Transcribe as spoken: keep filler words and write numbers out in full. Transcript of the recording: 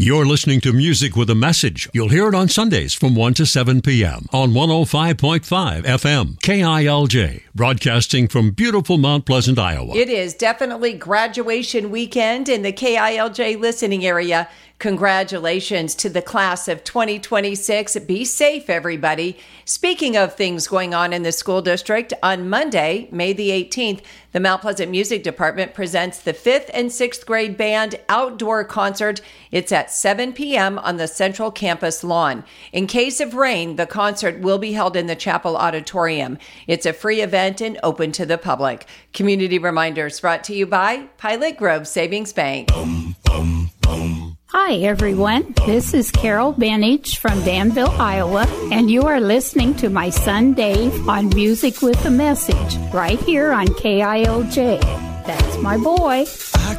You're listening to Music with a Message. You'll hear it on Sundays from one to seven p.m. on one oh five point five F M, K I L J, broadcasting from beautiful Mount Pleasant, Iowa. It is definitely graduation weekend in the K I L J listening area. Congratulations to the class of twenty twenty-six. Be safe, everybody. Speaking of things going on in the school district, on Monday, May the eighteenth, the Mount Pleasant Music Department presents the fifth and sixth grade band outdoor concert. It's at seven p.m. on the Central Campus lawn. In case of rain, the concert will be held in the Chapel Auditorium. It's a free event and open to the public. Community reminders brought to you by Pilot Grove Savings Bank. Bum, bum, bum. Hi, everyone. This is Carol Benich from Danville, Iowa, and you are listening to my son Dave on Music with a Message right here on K I L J. That's my boy.